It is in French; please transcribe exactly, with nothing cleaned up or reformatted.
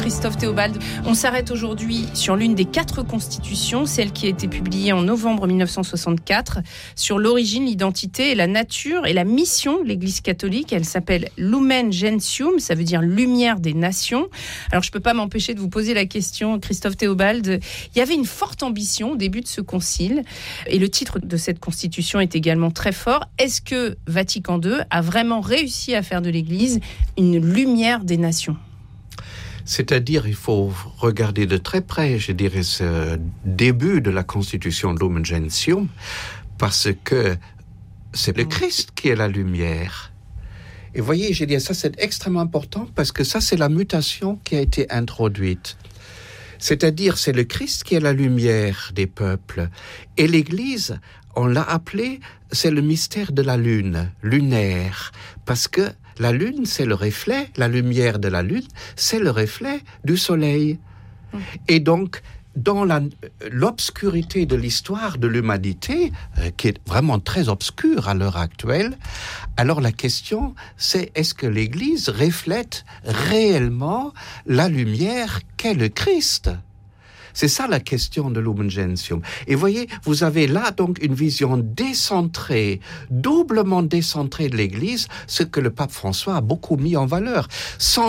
Christophe Théobald. On s'arrête aujourd'hui sur l'une des quatre constitutions, celle qui a été publiée en novembre dix-neuf cent soixante-quatre, sur l'origine, l'identité et la nature et la mission de l'Église catholique. Elle s'appelle Lumen Gentium, ça veut dire lumière des nations. Alors je ne peux pas m'empêcher de vous poser la question, Christophe Théobald. Il y avait une forte ambition au début de ce concile et le titre de cette constitution est également très fort. Est-ce que Vatican deux a vraiment réussi à faire de l'Église une lumière des nations ? C'est-à-dire, il faut regarder de très près, je dirais, ce début de la constitution Lumen Gentium, parce que c'est le Christ qui est la lumière. Et voyez, je dis ça, c'est extrêmement important, parce que ça, c'est la mutation qui a été introduite. C'est-à-dire, c'est le Christ qui est la lumière des peuples. Et l'Église, on l'a appelé, c'est le mystère de la lune, lunaire, parce que la lune, c'est le reflet, la lumière de la lune, c'est le reflet du soleil. Et donc, dans la, l'obscurité de l'histoire de l'humanité, euh, qui est vraiment très obscure à l'heure actuelle, alors la question, c'est est-ce que l'Église reflète réellement la lumière qu'est le Christ ? C'est ça la question de Lumen Gentium. Et voyez, vous avez là donc une vision décentrée, doublement décentrée de l'Église, ce que le pape François a beaucoup mis en valeur. Sans